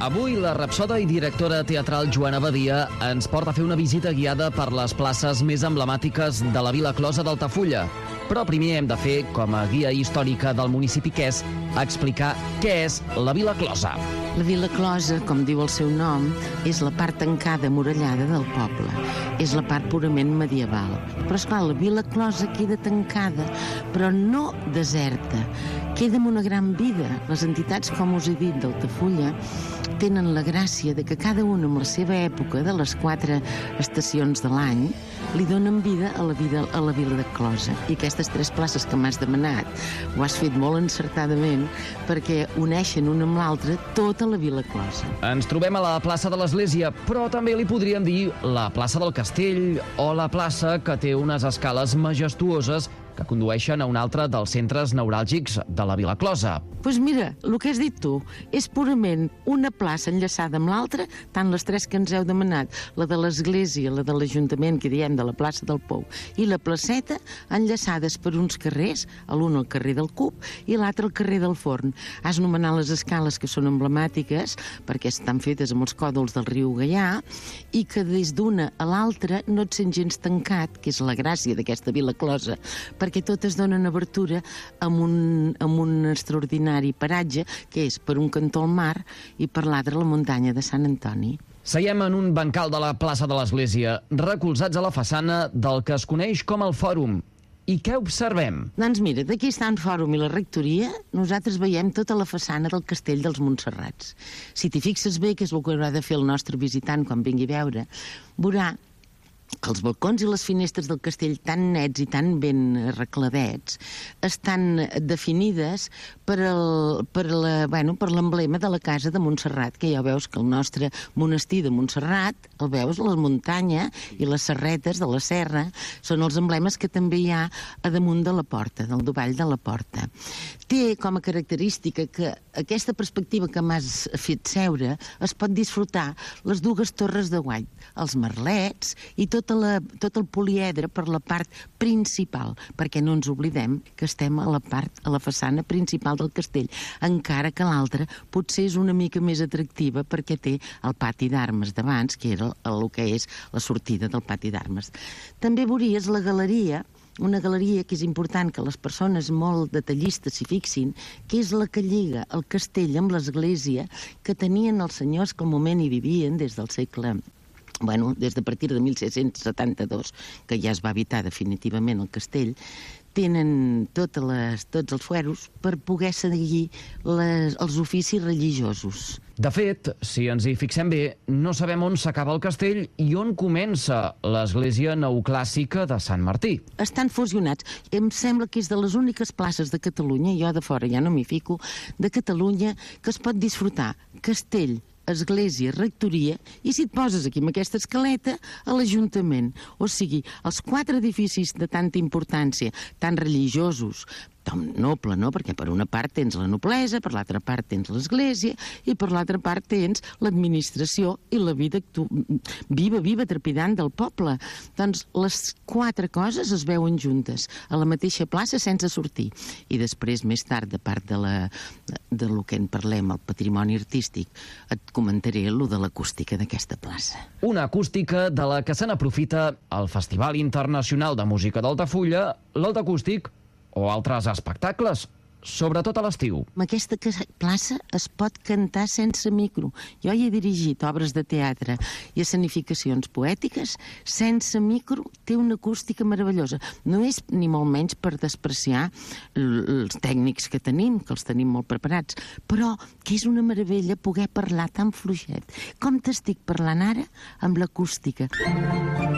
Avui la rapsoda i directora teatral Joana Badia ens porta a fer una visita guiada per les places més emblemàtiques de la Vila Closa d'Altafulla. Però primer hem de fer, com a guia històrica del municipi que és, explicar què és la Vila Closa. La Vila Closa, com diu el seu nom, és la part tancada, murallada del poble. És la part purament medieval. Però, esclar, la Vila Closa queda tancada, però no deserta. Queda amb una gran vida. Les entitats, com us he dit, d'Altafulla, tenen la gràcia de que cada una amb la seva època, de les 4 estacions de l'any, li donen vida a la Vila de Closa. I aquestes 3 places que m'has demanat ho has fet molt encertadament perquè uneixen una amb l'altra tota la Vila Closa. Ens trobem a la plaça de l'Església, però també li podríem dir la plaça del Castell o la plaça que té unes escales majestuoses que condueixen a un altre dels centres neuràlgics de la Vila Closa. Doncs mira, el que has dit tu és purament una plaça enllaçada amb l'altra, tant les 3 que ens heu demanat, la de l'Església, la de l'Ajuntament, que diem de la plaça del Pou, i la placeta, enllaçades per uns carrers, l'un al carrer del Cup i l'altre al carrer del Forn. Has nomenat les escales, que són emblemàtiques, perquè estan fetes amb els còdols del riu Gaià, i que des d'una a l'altra no et sents gens tancat, que és la gràcia d'aquesta Vila Closa, perquè totes donen obertura amb un extraordinari paratge, que és per un cantó al mar i per l'altre la muntanya de Sant Antoni. Seiem en un bancal de la plaça de l'Església, recolzats a la façana del que es coneix com el Fòrum. I què observem? Doncs mira, d'aquí està el Fòrum i la Rectoria, nosaltres veiem tota la façana del Castell dels Montserrats. Si t'hi fixes bé, que és el que haurà de fer el nostre visitant quan vingui a veure, veurà que els balcons i les finestres del castell, tan nets i tan ben arregladets, estan definides per l'emblema de la casa de Montserrat, que ja veus que el nostre monestir de Montserrat, el veus, la muntanya i les serretes de la serra, són els emblemes que també hi ha a damunt de la porta, del dovall de la porta. Té com a característica que aquesta perspectiva que m'has fet seure es pot disfrutar les 2 torres de guany, els merlets i tot el poliedre per la part principal, perquè no ens oblidem que estem a la façana principal del castell, encara que l'altra potser és una mica més atractiva perquè té el pati d'armes d'abans, que era el que és la sortida del pati d'armes. També veuries la galeria, una galeria que és important que les persones molt detallistes s'hi fixin, que és la que lliga el castell amb l'església que tenien els senyors que al moment hi vivien des del segle... des de partir de 1672, que ja es va habitar definitivament el castell, tenen tots els fueros per poder seguir els oficis religiosos. De fet, si ens hi fixem bé, no sabem on s'acaba el castell i on comença l'església neoclàssica de Sant Martí. Estan fusionats. Em sembla que és de les úniques places de Catalunya, jo de fora ja no m'hi fico, de Catalunya, que es pot disfrutar castell, església, rectoria, i si et poses aquí amb aquesta escaleta, a l'Ajuntament. O sigui, els 4 edificis de tanta importància, tan religiosos, tan noble, no? Perquè per una part tens la noblesa, per l'altra part tens l'església i per l'altra part tens l'administració i la vida viva, trepidant del poble. Doncs les 4 coses es veuen juntes a la mateixa plaça sense sortir. I després, més tard, de part de lo que en parlem, el patrimoni artístic, et comentaré lo de l'acústica d'aquesta plaça. Una acústica de la que se n'aprofita el Festival Internacional de Música d'Altafulla, l'Altacústic o altres espectacles, sobretot a l'estiu. En aquesta plaça es pot cantar sense micro. Jo hi he dirigit obres de teatre i escenificacions poètiques sense micro. Té una acústica meravellosa. No és ni molt menys per despreciar els tècnics que tenim, que els tenim molt preparats, però que és una meravella poder parlar tan fluixet com t'estic parlant ara amb l'acústica.